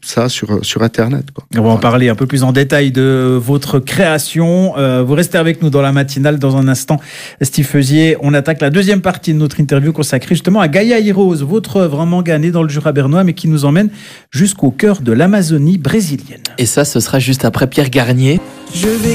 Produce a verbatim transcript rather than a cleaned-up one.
ça sur, sur Internet, quoi. On va en parler un peu plus en détail de votre création. Euh, vous restez avec nous dans la matinale. Dans un instant, Steve Feusier, on attaque la deuxième partie de notre interview consacrée justement à Gaia Heroes, votre œuvre en manga née dans le Jura bernois, mais qui nous emmène jusqu'au cœur de l'Amazonie brésilienne. Et ça, ce sera juste après Pierre Garnier. Je vais